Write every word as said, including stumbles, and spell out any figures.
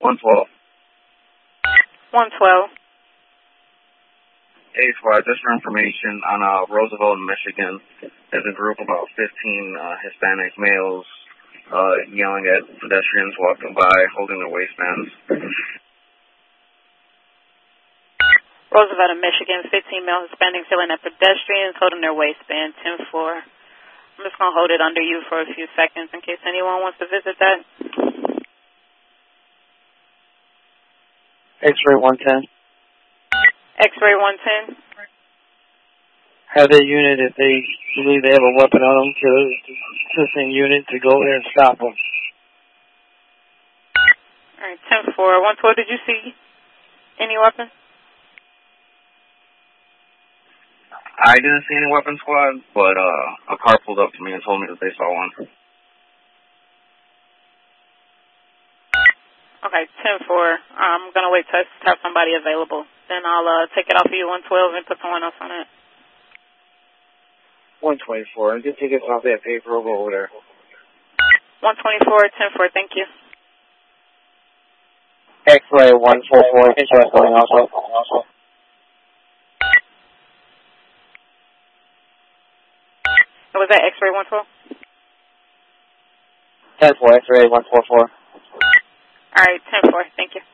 one twelve. one twelve. Hey, Squad, just for information, on uh, Roosevelt, Michigan, there's a group of about fifteen uh, Hispanic males uh, yelling at pedestrians walking by, holding their waistbands. Roosevelt, Michigan, fifteen male Hispanics yelling at pedestrians, holding their waistband, ten four. I'm just going to hold it under you for a few seconds in case anyone wants to visit that. X-ray one ten. X-ray one ten. Have that unit, if they believe they have a weapon on them, to to send unit to go there and stop them. All right, ten four. one twelve, did you see any weapons? I didn't see any weapon, Squad, but uh, a car pulled up to me and told me that they saw one. Okay, ten four. I'm going to wait to have somebody available. Then I'll uh, take it off of you, one twelve, and put someone else on it. one twenty-four. Just take us off that paper over there. one twenty-four, ten four, thank you. X-ray one forty-four. Insurance going also. also. Was that X-ray one twelve? ten four, X-ray one forty-four. All right, ten four, thank you.